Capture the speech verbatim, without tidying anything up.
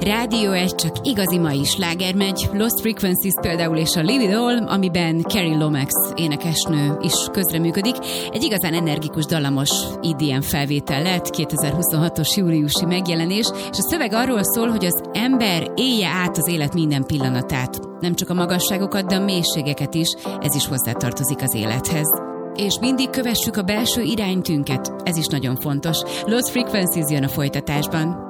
Rádió egy, csak igazi mai sláger megy. Lost Frequencies például és a Live It All, amiben Carrie Lomax énekesnő is közreműködik. Egy igazán energikus, dallamos í dé em felvétel lett, kétezer-huszonhatos júliusi megjelenés, és a szöveg arról szól, hogy az ember élje át az élet minden pillanatát. Nem csak a magasságokat, de a mélységeket is, ez is hozzátartozik az élethez. És mindig kövessük a belső iránytünket, ez is nagyon fontos. Lost Frequencies jön a folytatásban.